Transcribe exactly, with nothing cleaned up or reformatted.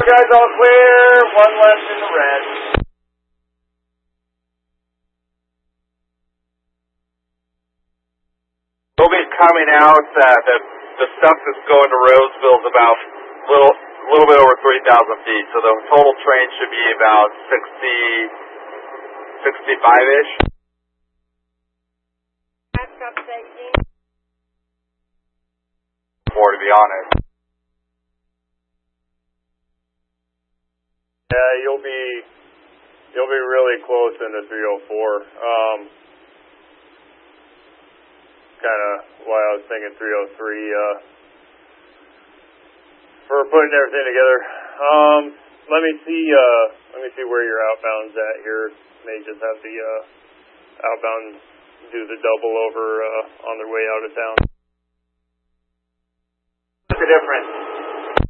Guys, all clear. One left in the red. We'll be coming out. Uh, the the stuff that's going to Roseville is about a little little bit over three thousand feet. So the total train should be about sixty, sixty-five ish. More to be honest. Yeah, you'll be you'll be really close into three oh four. Um, kind of why I was thinking three oh three uh, for putting everything together. Um, let me see. Uh, let me see where your outbound's at here. May just have the uh, outbound do the double over uh, on their way out of town. What's the difference?